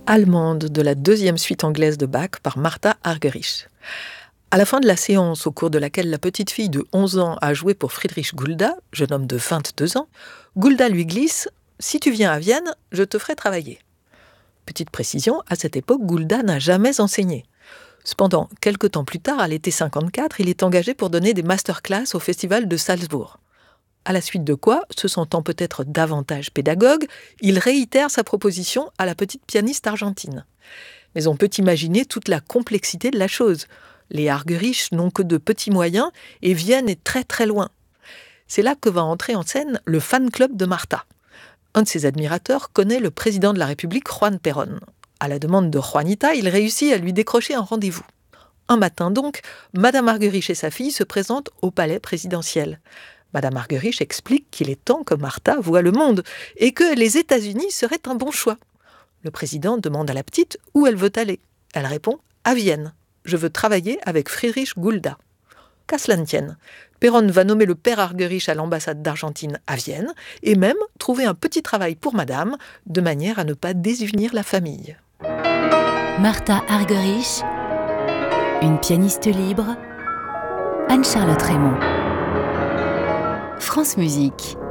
allemande de la deuxième suite anglaise de Bach par Martha Argerich. À la fin de la séance, au cours de laquelle la petite fille de 11 ans a joué pour Friedrich Gulda, jeune homme de 22 ans, Gulda lui glisse « Si tu viens à Vienne, je te ferai travailler ». Petite précision, à cette époque, Gulda n'a jamais enseigné. Cependant, quelque temps plus tard, à l'été 54, il est engagé pour donner des masterclass au festival de Salzbourg. À la suite de quoi, se sentant peut-être davantage pédagogue, il réitère sa proposition à la petite pianiste argentine. Mais on peut imaginer toute la complexité de la chose. Les Argerich n'ont que de petits moyens et Vienne est très très loin. C'est là que va entrer en scène le fan club de Martha. Un de ses admirateurs connaît le président de la République, Juan Perón. À la demande de Juanita, il réussit à lui décrocher un rendez-vous. Un matin donc, Madame Argerich et sa fille se présentent au palais présidentiel. Madame Argerich explique qu'il est temps que Martha voie le monde et que les États-Unis seraient un bon choix. Le président demande à la petite où elle veut aller. Elle répond « à Vienne. Je veux travailler avec Friedrich Gulda ». Qu'à cela ne tienne, Perón va nommer le père Argerich à l'ambassade d'Argentine à Vienne et même trouver un petit travail pour madame, de manière à ne pas désunir la famille. Martha Argerich, une pianiste libre, Anne-Charlotte Raymond. France Musique.